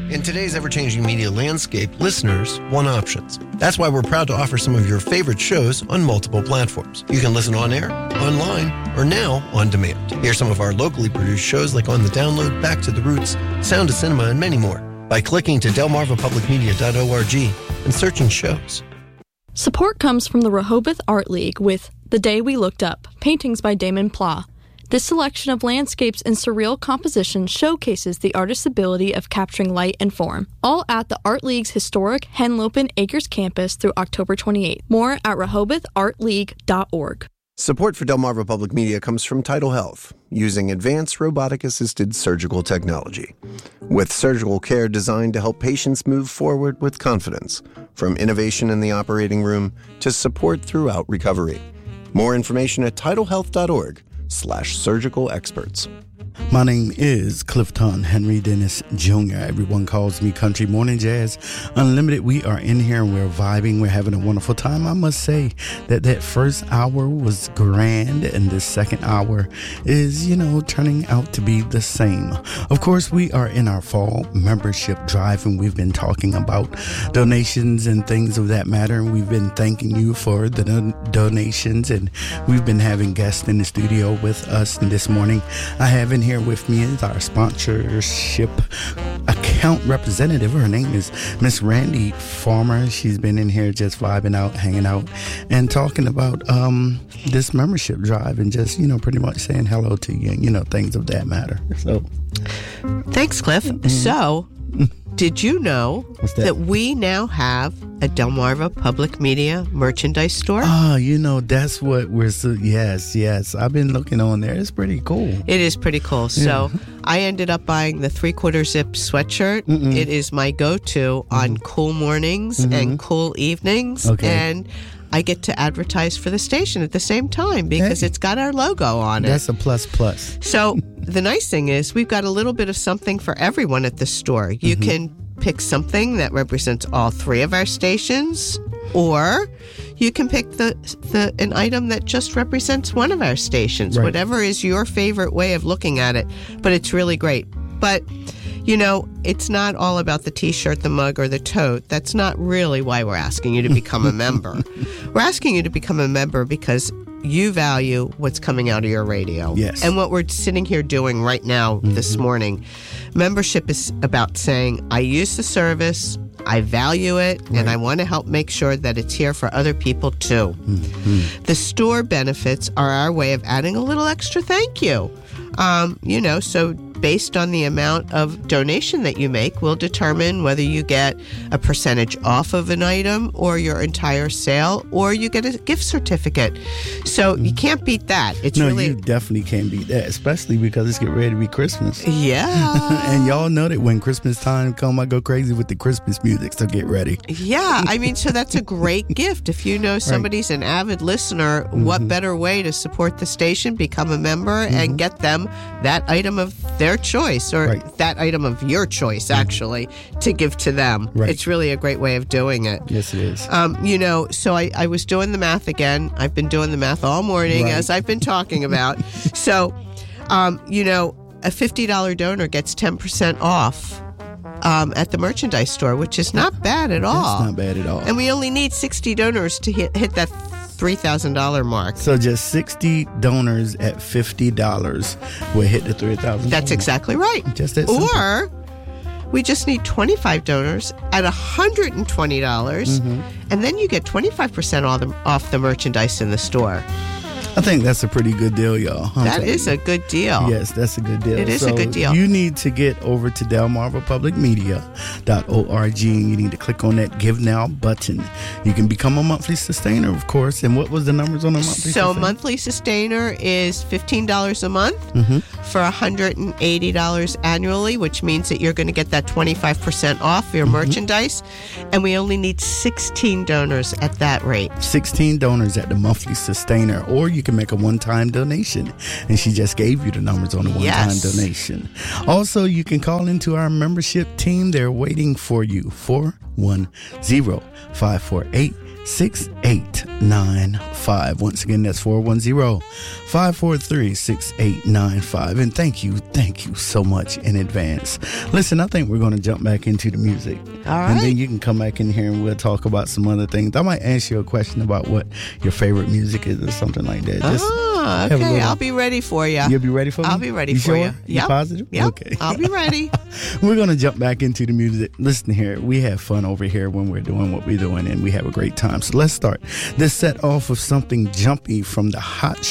In today's ever-changing media landscape, listeners want options. That's why we're proud to offer some of your favorite shows on multiple platforms. You can listen on air, online, or now on demand. Hear some of our locally produced shows like On the Download, Back to the Roots, Sound of Cinema, and many more by clicking to delmarvapublicmedia.org and searching shows. Support comes from the Rehoboth Art League with The Day We Looked Up, paintings by Damon Pla. This selection of landscapes and surreal compositions showcases the artist's ability of capturing light and form. All at the Art League's historic Henlopen Acres campus through October 28th. More at RehobothArtLeague.org. Support for Delmarva Public Media comes from Tidal Health, using advanced robotic-assisted surgical technology. With surgical care designed to help patients move forward with confidence, from innovation in the operating room to support throughout recovery. More information at tidalhealth.org/surgical experts. My name is Clifton Henry Dennis Jr. Everyone calls me Country Morning Jazz Unlimited. We are in here and we're vibing. We're having a wonderful time. I must say that first hour was grand and the second hour is, turning out to be the same. Of course, we are in our fall membership drive and we've been talking about donations and things of that matter. And we've been thanking you for the donations and we've been having guests in the studio with us. And this morning I have in here with me is our sponsorship account representative. Her name is Miss Randy Farmer. She's been in here just vibing out, hanging out, and talking about this membership drive and just, pretty much saying hello to you and, things of that matter. So, thanks, Cliff. So, did you know that we now have a Delmarva Public Media merchandise store? That's what we're... Yes. I've been looking on there. It's pretty cool. It is pretty cool. So I ended up buying the 3/4 zip sweatshirt. It is my go-to on cool mornings and cool evenings. Okay. And I get to advertise for the station at the same time because it's got our logo on it. That's a plus. So the nice thing is we've got a little bit of something for everyone at the store. You can pick something that represents all three of our stations, or you can pick an item that just represents one of our stations. Right. Whatever is your favorite way of looking at it. But it's really great. But it's not all about the T-shirt, the mug, or the tote. That's not really why we're asking you to become a member. We're asking you to become a member because you value what's coming out of your radio. Yes. And what we're sitting here doing right now this morning. Membership is about saying, I use the service, I value it, and I want to help make sure that it's here for other people too. The store benefits are our way of adding a little extra thank you. So based on the amount of donation that you make, will determine whether you get a percentage off of an item or your entire sale, or you get a gift certificate. So you can't beat that. You definitely can't beat that, especially because it's getting ready to be Christmas. Yeah. And y'all know that when Christmas time comes, I go crazy with the Christmas music, so get ready. Yeah, so that's a great gift. If you know somebody's an avid listener, what better way to support the station? Become a member and get them that item of their choice, or that item of your choice, actually, to give to them. Right. It's really a great way of doing it. Yes, it is. So I was doing the math again. I've been doing the math all morning, as I've been talking about. So, a $50 donor gets 10% off at the merchandise store, which is not bad at all. That's not bad at all. And we only need 60 donors to hit that $3,000 mark. So just 60 donors at $50 will hit the $3,000. That's exactly right. Just that simple. Or we just need 25 donors at $120, and then you get 25% off the merchandise in the store. I think that's a pretty good deal, y'all. That is a good deal. Yes, that's a good deal. It is a good deal. You need to get over to delmarvapublicmedia.org and you need to click on that Give Now button. You can become a monthly sustainer, of course. And what was the numbers on a monthly sustainer? So monthly sustainer is $15 a month for $180 annually, which means that you're going to get that 25% off your merchandise. And we only need 16 donors at that rate. 16 donors at the monthly sustainer, or you can make a one-time donation, and she just gave you the numbers on the one-time donation. Also, you can call into our membership team. They're waiting for you. 410-548-6895. 410-543-6895. Once again, that's 410-543-6895. And thank you so much in advance. Listen, I think we're going to jump back into the music. All right. And then you can come back in here and we'll talk about some other things. I might ask you a question about what your favorite music is or something like that. Okay. I'll be ready for you. You'll be ready for me? I'll be ready you for sure? you. You positive? Yep. Okay. I'll be ready. We're going to jump back into the music. Listen here, we have fun over here when we're doing what we're doing, and we have a great time. So let's start this set off with something jumpy from the Hot